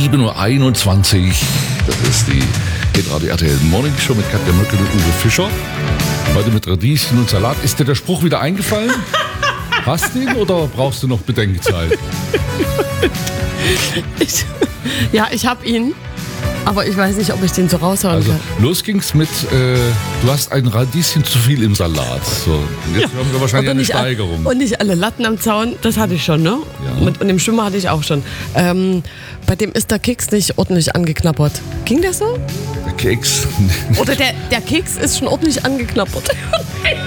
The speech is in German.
7.21 Uhr. Das ist die Hitradio RTL Morning Show mit Katja Möckel und Uwe Fischer. Heute mit Radieschen und Salat. Ist dir der Spruch wieder eingefallen? Hast du ihn oder brauchst du noch Bedenkzeit? Ich habe ihn. Aber ich weiß nicht, ob ich den so raushauen kann. Los ging's mit, du hast ein Radieschen zu viel im Salat. So, jetzt haben wir wahrscheinlich eine Steigerung. Und nicht alle Latten am Zaun, das hatte ich schon, ne? Ja. Und im Schwimmer hatte ich auch schon. Bei dem ist der Keks nicht ordentlich angeknabbert. Ging das so? Der Keks. Oder der Keks ist schon ordentlich angeknabbert.